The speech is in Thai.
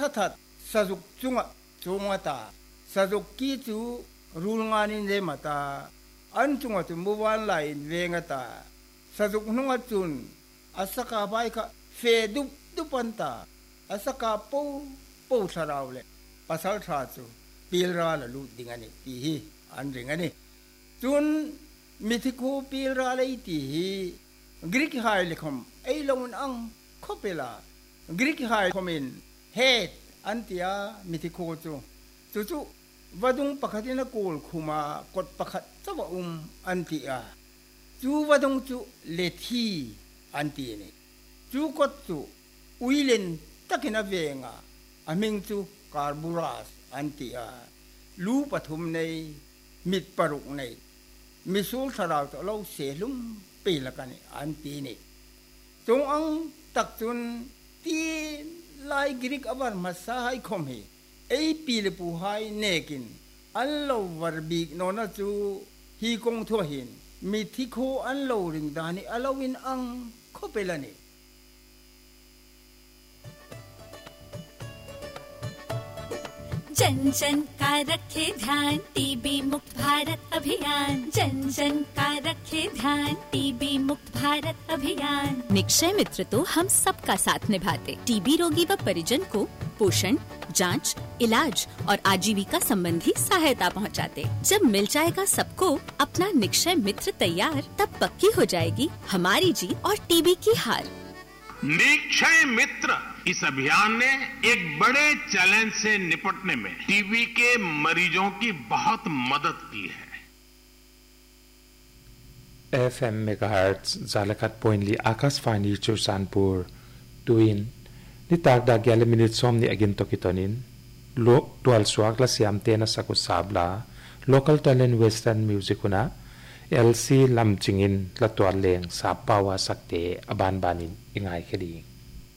ทัดสะจุกจุงะจุงตาสะจุกกีจูรูลงานินเดมาตาอันจุงะจุมุวันไลน์เวงตาสะจุกนุงจุนอาสกาไบคะเฟดุปันตาอาสกาปูสาราวเลภาษาทราจูปีลราลลุดิงานิตีฮีอันริงานิจุนมิธิคูปีลราลตีฮีกรีกไฮเลคอมไอลงอังคอเปลากรีกไฮคอมินเฮดอันติยามิธิคูจูวัดุงปะขัดนักกูลคุมากดปะขัดสวะอันติยาจูวัดุงจูเลทีอันติเนจูกดจูอุยเลนตะกินาเวงาอเมงจูคาร์บูรัสอันติยาลูปฐุมในมิดปรุกในมิสูลสราวตะเราเสลุมปีละกันอันตีนี่จงอังตักจุนตีลายกรีกอวาร์มาสาให้คมฮีไอปีเลปูไฮเนกินอันโลวาร์บิกโนนาจูฮีกงทัวหินมิทิโคอันโลริงดานิอลาวินอังคเปลานี जन जन का रखे ध्यान टीबी मुक्त भारत अभियान जन जन का रखे ध्यान टीबी मुक्त भारत अभियान निक्षय मित्र तो हम सबका साथ निभाते टीबी रोगी व परिजन को पोषण जांच, इलाज और आजीविका संबंधी सहायता पहुंचाते। जब मिल जाएगा सबको अपना निक्षय मित्र तैयार तब पक्की हो जाएगी हमारी जीत और टीबी की हार। निक्षय मित्र इस अभियान ने एक बड़े चैलेंज से निपटने में टीबी के मरीजों की बहुत मदद की है। FM मेगाहर्ट्ज जालकत पॉइंटली आकाशवाणी चुरसानपुर टुइन निताक दा 11 मिनिट सोमनी अगिन तो कितोनिन लो 12 स्वाग ला सियाम तेना सकु साबला लोकल टैलेंट वेस्टर्न म्यूजिकुना LC लमचिंगिन लतवार लेंग सापावा सकते अबान बानिन इंगाई खेदी